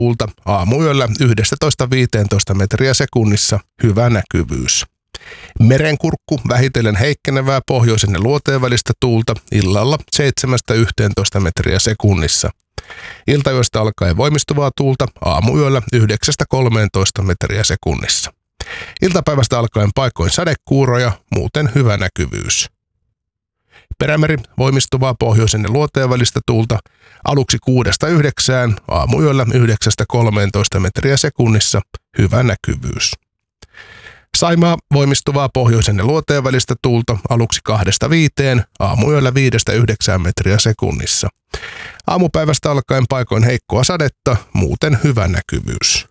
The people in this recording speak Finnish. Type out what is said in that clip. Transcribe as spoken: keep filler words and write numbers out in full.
tuulta, aamuyöllä yksitoista viisitoista metriä sekunnissa, hyvä näkyvyys. Merenkurkku vähitellen heikkenevää pohjoisen ja luoteen välistä tuulta, illalla seitsemästä yhteentoista metriä sekunnissa. Iltayöstä alkaen voimistuvaa tuulta, aamuyöllä yhdeksästä kolmeentoista metriä sekunnissa. Iltapäivästä alkaen paikoin sadekuuroja, muuten hyvä näkyvyys. Perämeri voimistuvaa pohjoisen ja luoteen välistä tuulta, aluksi kuudesta yhdeksään, aamuyöllä yhdeksästä kolmeentoista metriä sekunnissa, hyvä näkyvyys. Saimaa voimistuvaa pohjoisen ja luoteen välistä tuulta, aluksi kahdesta viiteen, aamuyöllä viidestä yhdeksään metriä sekunnissa. Aamupäivästä alkaen paikoin heikkoa sadetta, muuten hyvä näkyvyys.